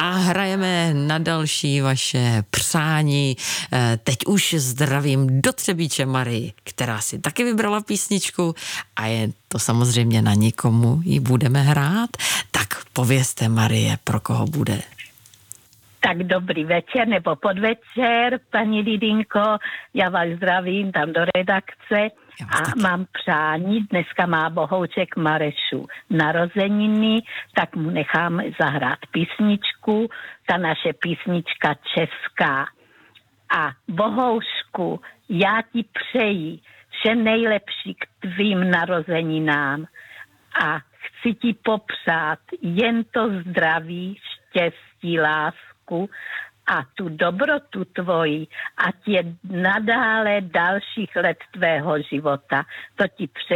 a hrajeme na další vaše přání. Teď už zdravím do Třebíče Marii, která si taky vybrala písničku a je to samozřejmě na nikomu ji budeme hrát. Tak povězte, Marie, pro koho bude. Tak dobrý večer nebo podvečer, paní Lidinko, já vás zdravím tam do redakce a mám přání, dneska má Bohouček Marešu narozeniny, tak mu nechám zahrát písničku, ta naše písnička česká. A Bohoušku, já ti přeji vše nejlepší k tvým narozeninám a chci ti popřát jen to zdraví, štěstí, lásku a tu dobrotu tvoji, ať je nadále dalších let tvého života. To ti přeji.